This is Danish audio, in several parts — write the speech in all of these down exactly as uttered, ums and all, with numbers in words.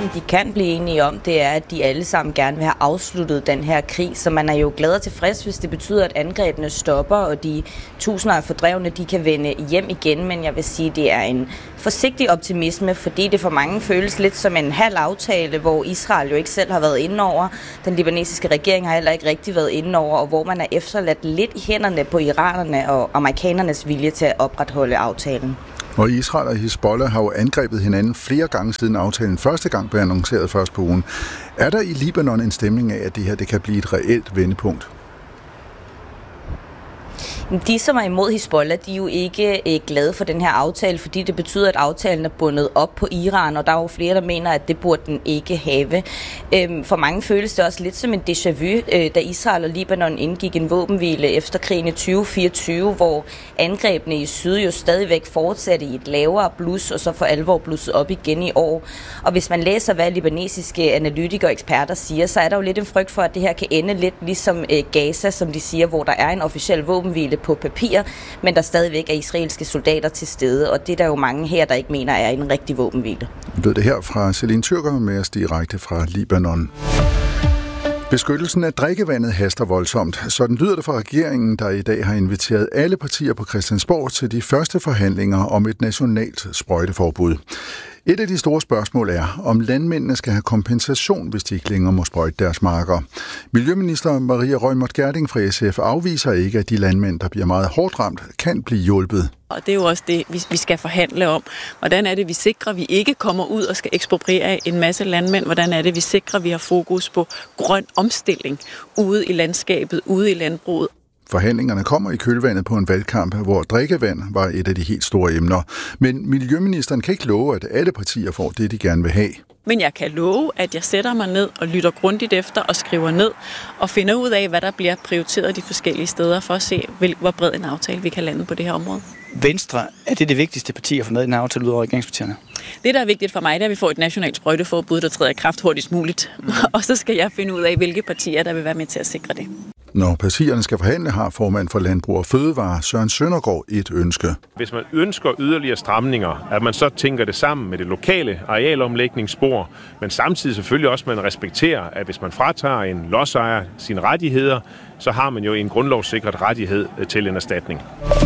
som de kan blive enige om, det er, at de alle sammen gerne vil have afsluttet den her krig. Så man er jo glad og tilfreds, hvis det betyder, at angrebene stopper, og de tusinder af fordrevne, de kan vende hjem igen. Men jeg vil sige, det er en forsigtig optimisme, fordi det for mange føles lidt som en halv aftale, hvor Israel jo ikke selv har været inde over. Den libanesiske regering har heller ikke rigtig været inde over, og hvor man er efterladt lidt i hænderne på iranerne og amerikanernes vilje til at opretholde aftalen. Og Israel og Hizbollah har jo angrebet hinanden flere gange siden aftalen første gang blev annonceret først på ugen. Er der i Libanon en stemning af, at det her det kan blive et reelt vendepunkt? De, som er imod Hizbollah, de er jo ikke glade for den her aftale, fordi det betyder, at aftalen er bundet op på Iran, og der er jo flere, der mener, at det burde den ikke have. For mange føles det også lidt som en déjà vu, da Israel og Libanon indgik en våbenhvile efter krigen i tyve fireogtyve, hvor angrebene i syd jo stadigvæk fortsatte i et lavere blus, og så for alvor blusset op igen i år. Og hvis man læser, hvad libanesiske analytikere og eksperter siger, så er der jo lidt en frygt for, at det her kan ende lidt ligesom Gaza, som de siger, hvor der er en officiel våbenhvile på papir, men der stadigvæk er israelske soldater til stede, og det er der jo mange her, der ikke mener er en rigtig våbenhvile. Lød det her fra Celine Tyrker med os direkte fra Libanon. Beskyttelsen af drikkevandet haster voldsomt. Sådan lyder det fra regeringen, der i dag har inviteret alle partier på Christiansborg til de første forhandlinger om et nationalt sprøjteforbud. Et af de store spørgsmål er, om landmændene skal have kompensation, hvis de ikke længere må sprøjte deres marker. Miljøminister Maria Reumert Gjerding fra S F afviser ikke, at de landmænd, der bliver meget hårdt ramt, kan blive hjulpet. Og det er jo også det, vi skal forhandle om. Hvordan er det, vi sikrer, at vi ikke kommer ud og skal ekspropriere en masse landmænd? Hvordan er det, vi sikrer, at vi har fokus på grøn omstilling ude i landskabet, ude i landbruget? Forhandlingerne kommer i kølvandet på en valgkamp, hvor drikkevand var et af de helt store emner. Men miljøministeren kan ikke love, at alle partier får det, de gerne vil have. Men jeg kan love, at jeg sætter mig ned og lytter grundigt efter og skriver ned og finder ud af, hvad der bliver prioriteret de forskellige steder for at se, hvor bred en aftale vi kan lande på det her område. Venstre, er det det vigtigste parti at få med i den aftale ud over regeringspartierne? Det, der er vigtigt for mig, det er, at vi får et nationalt sprøjteforbud, der træder i kraft hurtigst muligt. Mm. Og så skal jeg finde ud af, hvilke partier, der vil være med til at sikre det. Når partierne skal forhandle, har formand for Landbrug og Fødevare, Søren Søndergaard, et ønske. Hvis man ønsker yderligere stramninger, at man så tænker det sammen med det lokale arealomlægningsspor, men samtidig selvfølgelig også, at man respekterer, at hvis man fratager en lodsejer sine rettigheder, så har man jo en grundlovssikret rettighed til en erstatning.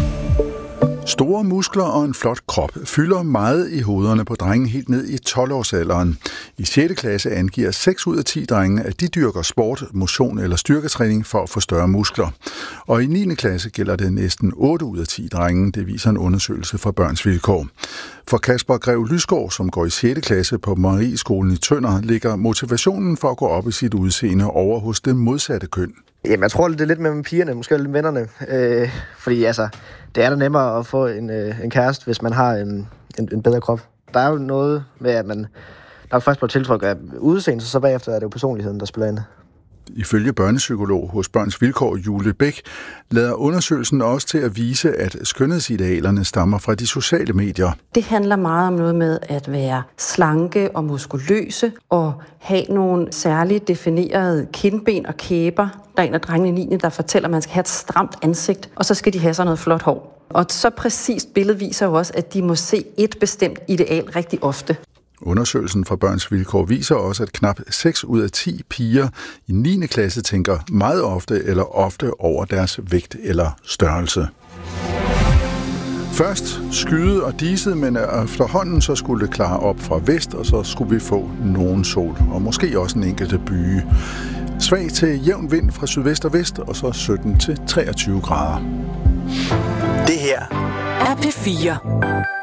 Store muskler og en flot krop fylder meget i hovederne på drenge helt ned i tolv-årsalderen. I sjette klasse angiver seks ud af ti drenge, at de dyrker sport, motion eller styrketræning for at få større muskler. Og i niende klasse gælder det næsten otte ud af ti drenge, det viser en undersøgelse fra Børns Vilkår. For Kasper Grev Lysgaard, som går i sjette klasse på Marieskolen i Tønder, ligger motivationen for at gå op i sit udseende over hos det modsatte køn. Jamen, jeg tror, det er lidt med pigerne, måske lidt vennerne. Øh, fordi altså, det er da nemmere at få en, øh, en kæreste, hvis man har en, en, en bedre krop. Der er jo noget med, at man nok først bliver tiltryk af udseende, så bagefter er det jo personligheden, der spiller ind. Ifølge børnepsykolog hos Børns Vilkår, Julie Bæk, lader undersøgelsen også til at vise, at skønhedsidealerne stammer fra de sociale medier. Det handler meget om noget med at være slanke og muskuløse og have nogle særligt definerede kindben og kæber. Der er en af drengene i niende, der fortæller, at man skal have et stramt ansigt, og så skal de have sådan noget flot hår. Og så præcist billede viser jo også, at de må se et bestemt ideal rigtig ofte. Undersøgelsen fra Børns Vilkår viser også, at knap seks ud af ti piger i niende klasse tænker meget ofte eller ofte over deres vægt eller størrelse. Først skyde og diset, men efterhånden så skulle det klare op fra vest, og så skulle vi få nogen sol, og måske også en enkelte byge. Svag til jævn vind fra sydvest og vest, og så sytten til treogtyve grader. Det her er P fire.